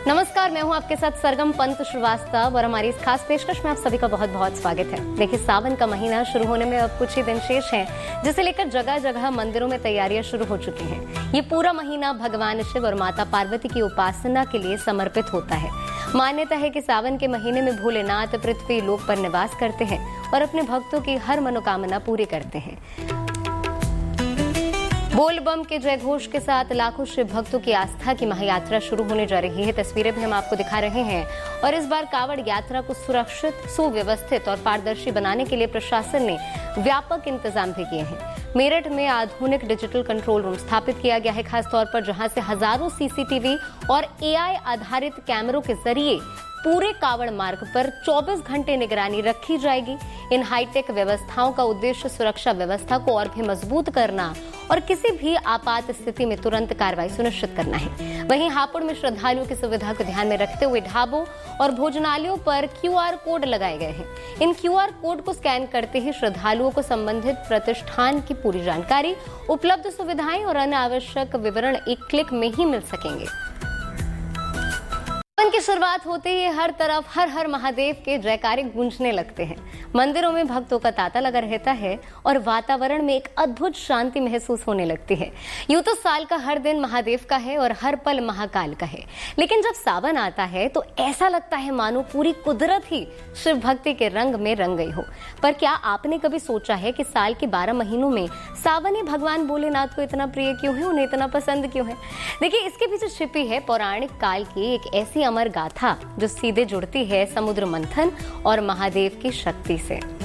नमस्कार, मैं हूं आपके साथ सरगम पंत श्रीवास्तव और हमारी इस खास पेशकश में आप सभी का बहुत बहुत स्वागत है। देखिए, सावन का महीना शुरू होने में अब कुछ ही दिन शेष हैं, जिसे लेकर जगह जगह मंदिरों में तैयारियां शुरू हो चुकी हैं। ये पूरा महीना भगवान शिव और माता पार्वती की उपासना के लिए समर्पित होता है। मान्यता है कि सावन के महीने में भोलेनाथ पृथ्वी लोक पर निवास करते हैं और अपने भक्तों की हर मनोकामना पूरी करते हैं। बोल बम के जय घोष के साथ लाखों शिव भक्तों की आस्था की महायात्रा शुरू होने जा रही है। तस्वीरें भी हम आपको दिखा रहे हैं और इस बार कावड़ यात्रा को सुरक्षित, सुव्यवस्थित और पारदर्शी बनाने के लिए प्रशासन ने व्यापक इंतजाम भी किए हैं। मेरठ में आधुनिक डिजिटल कंट्रोल रूम स्थापित किया गया है, खासतौर पर जहां से हजारों सीसीटीवी और एआई आधारित कैमरों के जरिए पूरे कावड़ मार्ग पर 24 घंटे निगरानी रखी जाएगी। इन हाईटेक व्यवस्थाओं का उद्देश्य सुरक्षा व्यवस्था को और भी मजबूत करना और किसी भी आपात स्थिति में तुरंत कार्रवाई सुनिश्चित करना है। वहीं हापुड़ में श्रद्धालुओं की सुविधा को ध्यान में रखते हुए ढाबों और भोजनालयों पर QR कोड लगाए गए हैं। इन QR कोड को स्कैन करते ही श्रद्धालुओं को संबंधित प्रतिष्ठान की पूरी जानकारी, उपलब्ध सुविधाएं और अन्य आवश्यक विवरण एक क्लिक में ही मिल सकेंगे। सावन की शुरुआत होते ही हर तरफ हर हर महादेव के जयकारे गूंजने लगते हैं। मंदिरों में भक्तों का तांता लगा रहता है और वातावरण में एक अद्भुत शांति महसूस होने लगती है। यूं तो साल का हर दिन महादेव का है और हर पल महाकाल का है, लेकिन जब सावन आता है तो ऐसा लगता है मानो पूरी कुदरत ही शिव भक्ति के रंग में रंग गई हो। पर क्या आपने कभी सोचा है कि साल के 12 महीनों में सावन ही भगवान भोलेनाथ को इतना प्रिय क्यों है, उन्हें इतना पसंद क्यों है? देखिए, इसके पीछे छिपी है पौराणिक काल की एक ऐसी अमर गाथा जो सीधे जुड़ती है समुद्र मंथन और महादेव की शक्ति से।